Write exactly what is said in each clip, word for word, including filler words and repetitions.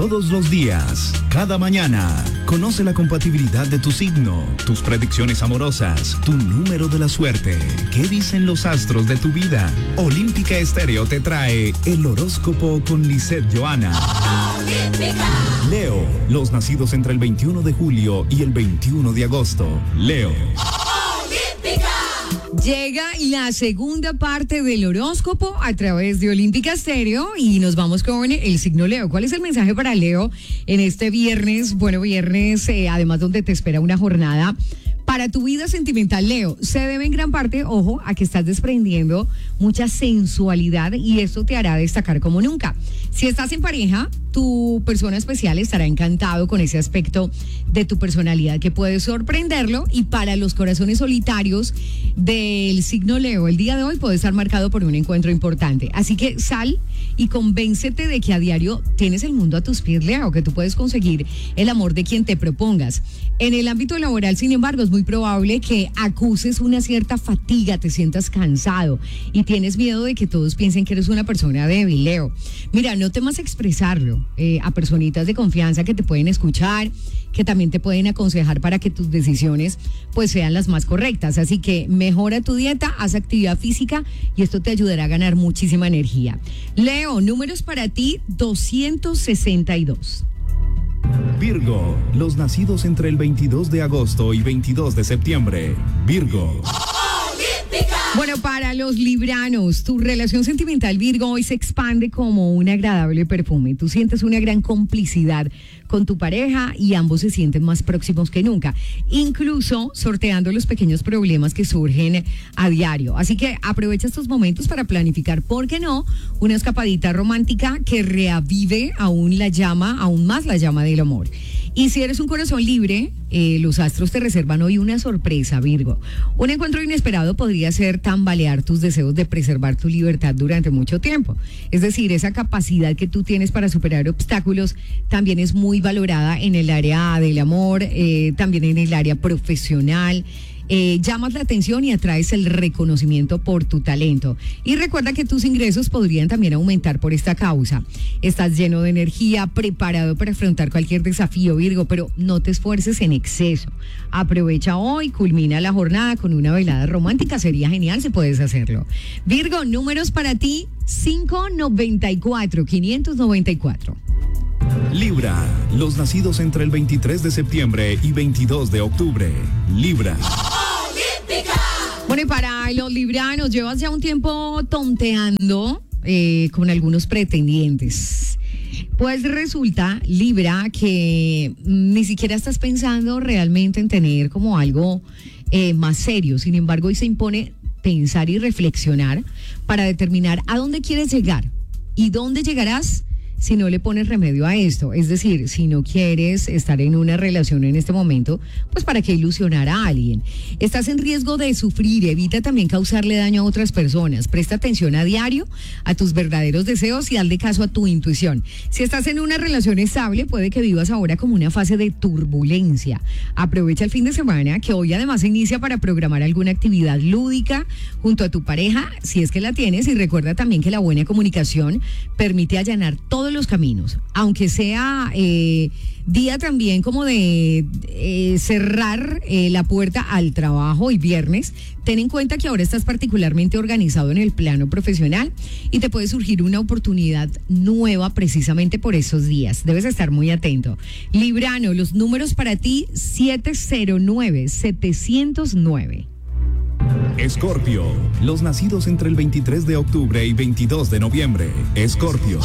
Todos los días, cada mañana, conoce la compatibilidad de tu signo, tus predicciones amorosas, tu número de la suerte, qué dicen los astros de tu vida. Olímpica Estéreo te trae el horóscopo con Lisset Johanna. Olímpica. Leo, los nacidos entre el veintiuno de julio y el veintiuno de agosto. Leo. Llega la segunda parte del horóscopo a través de Olímpica Estéreo y nos vamos con el signo Leo. ¿Cuál es el mensaje para Leo en este viernes? Bueno, viernes, eh, además donde te espera una jornada para tu vida sentimental, Leo. Se debe en gran parte, ojo, a que estás desprendiendo mucha sensualidad y esto te hará destacar como nunca. Si estás en pareja, tu persona especial estará encantado con ese aspecto de tu personalidad que puede sorprenderlo, y para los corazones solitarios del signo Leo, el día de hoy puede estar marcado por un encuentro importante. Así que sal y convéncete de que a diario tienes el mundo a tus pies, Leo, que tú puedes conseguir el amor de quien te propongas. En el ámbito laboral, sin embargo, es muy probable que acuses una cierta fatiga, te sientas cansado y tienes miedo de que todos piensen que eres una persona débil, Leo. Mira, no temas expresarlo eh, a personitas de confianza que te pueden escuchar, que también te pueden aconsejar para que tus decisiones pues sean las más correctas. Así que mejora tu dieta, haz actividad física y esto te ayudará a ganar muchísima energía. Leo, números para ti, doscientos sesenta y dos. Virgo, los nacidos entre el veintidós de agosto y veintidós de septiembre. Virgo. Bueno, para los libranos, tu relación sentimental, Virgo, hoy se expande como un agradable perfume. Tú sientes una gran complicidad con tu pareja y ambos se sienten más próximos que nunca, incluso sorteando los pequeños problemas que surgen a diario. Así que aprovecha estos momentos para planificar, ¿por qué no?, una escapadita romántica que reavive aún la llama, aún más la llama del amor. Y si eres un corazón libre, eh, los astros te reservan hoy una sorpresa, Virgo. Un encuentro inesperado podría ser tambalear tus deseos de preservar tu libertad durante mucho tiempo. Es decir, esa capacidad que tú tienes para superar obstáculos también es muy valorada en el área del amor, eh, también en el área profesional. Eh, llamas la atención y atraes el reconocimiento por tu talento. Y recuerda que tus ingresos podrían también aumentar por esta causa. Estás lleno de energía, preparado para afrontar cualquier desafío, Virgo, pero no te esfuerces en exceso. Aprovecha hoy, culmina la jornada con una velada romántica, sería genial si puedes hacerlo. Virgo, números para ti, cinco noventa y cuatro, quinientos noventa y cuatro. Libra, los nacidos entre el veintitrés de septiembre y veintidós de octubre. Libra. Bueno, y para los libranos, llevas ya un tiempo tonteando eh, con algunos pretendientes. Pues resulta, Libra, que ni siquiera estás pensando realmente en tener como algo eh, más serio. Sin embargo, hoy se impone pensar y reflexionar para determinar a dónde quieres llegar y dónde llegarás si no le pones remedio a esto. Es decir, si no quieres estar en una relación en este momento, pues ¿para qué ilusionar a alguien? Estás en riesgo de sufrir, evita también causarle daño a otras personas. Presta atención a diario a tus verdaderos deseos y hazle caso a tu intuición. Si estás en una relación estable, puede que vivas ahora como una fase de turbulencia. Aprovecha el fin de semana, que hoy además se inicia, para programar alguna actividad lúdica junto a tu pareja, si es que la tienes, y recuerda también que la buena comunicación permite allanar todo los caminos, aunque sea eh, día también como de eh, cerrar eh, la puerta al trabajo y viernes. Ten en cuenta que ahora estás particularmente organizado en el plano profesional y te puede surgir una oportunidad nueva precisamente por esos días. Debes estar muy atento. Librano, los números para ti, siete cero nueve, setecientos nueve. Escorpio, los nacidos entre el veintitrés de octubre y veintidós de noviembre. Escorpio.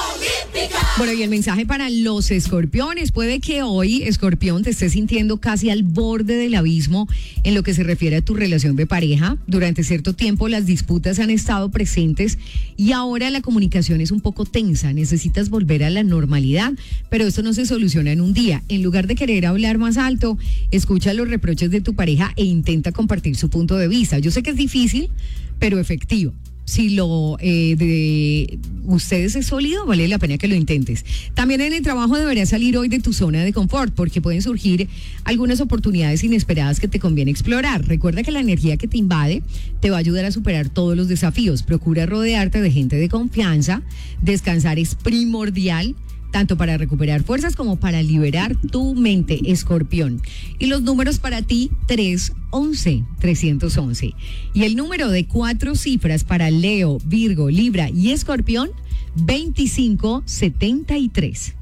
Bueno, y el mensaje para los escorpiones: puede que hoy, escorpión, te estés sintiendo casi al borde del abismo en lo que se refiere a tu relación de pareja. Durante cierto tiempo las disputas han estado presentes y ahora la comunicación es un poco tensa. Necesitas volver a la normalidad, pero esto no se soluciona en un día. En lugar de querer hablar más alto, escucha los reproches de tu pareja e intenta compartir su punto de vista. Yo sé que es difícil, pero efectivo. Si lo eh, de ustedes es sólido, vale la pena que lo intentes. También en el trabajo deberías salir hoy de tu zona de confort, porque pueden surgir algunas oportunidades inesperadas que te conviene explorar. Recuerda que la energía que te invade te va a ayudar a superar todos los desafíos. Procura rodearte de gente de confianza. Descansar es primordial. tanto para recuperar fuerzas como para liberar tu mente, Escorpión. Y los números para ti, tres once, trescientos once. Y el número de cuatro cifras para Leo, Virgo, Libra y Escorpión, veinticinco setenta y tres.